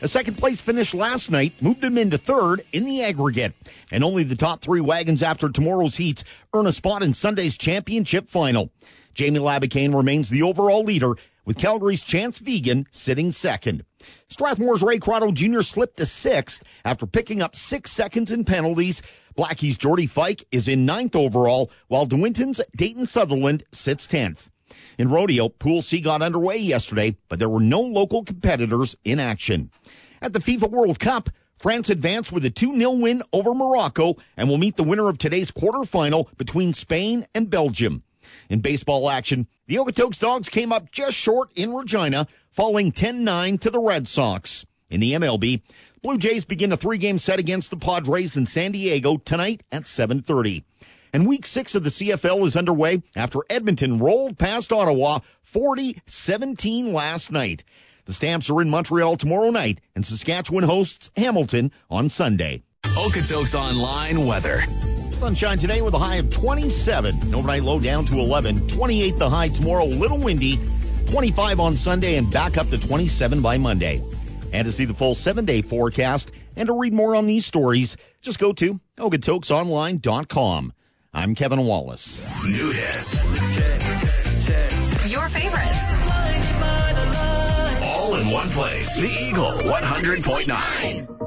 A second-place finish last night moved him into third in the aggregate. And only the top 3 wagons after tomorrow's heats earn a spot in Sunday's championship final. Jamie Labicane remains the overall leader, with Calgary's Chance Vegan sitting second. Strathmore's Ray Crotto Jr. slipped to 6th after picking up 6 seconds in penalties. Blackie's Jordy Fike is in 9th overall, while DeWinton's Dayton Sutherland sits 10th. In rodeo, Pool C got underway yesterday, but there were no local competitors in action. At the FIFA World Cup, France advanced with a 2-0 win over Morocco and will meet the winner of today's quarterfinal between Spain and Belgium. In baseball action, the Okotoks Dogs came up just short in Regina, falling 10-9 to the Red Sox. In the MLB, Blue Jays begin a 3-game set against the Padres in San Diego tonight at 7:30. And Week 6 of the CFL is underway after Edmonton rolled past Ottawa 40-17 last night. The Stamps are in Montreal tomorrow night, and Saskatchewan hosts Hamilton on Sunday. Okotoks Online weather. Sunshine today with a high of 27. An overnight low down to 11. 28 the high tomorrow, a little windy. 25 on Sunday and back up to 27 by Monday. And to see the full 7-day forecast and to read more on these stories, just go to okotokesonline.com. I'm Kevin Wallace. New hits. Check. Your favorites. All in one place. The Eagle 100.9.